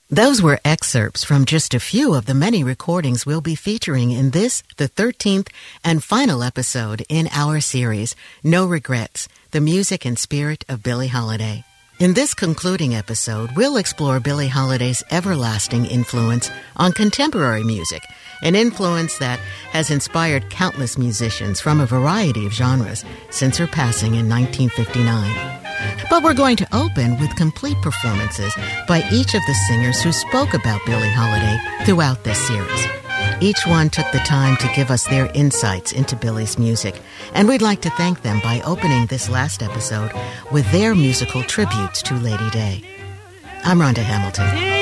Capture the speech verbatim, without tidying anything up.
Those were excerpts from just a few of the many recordings we'll be featuring in this, the thirteenth and final episode in our series, No Regrets, the music and spirit of Billie Holiday. In this concluding episode, we'll explore Billie Holiday's everlasting influence on contemporary music, an influence that has inspired countless musicians from a variety of genres since her passing in nineteen fifty-nine. But we're going to open with complete performances by each of the singers who spoke about Billie Holiday throughout this series. Each one took the time to give us their insights into Billie's music, and we'd like to thank them by opening this last episode with their musical tributes to Lady Day. I'm Rhonda Hamilton.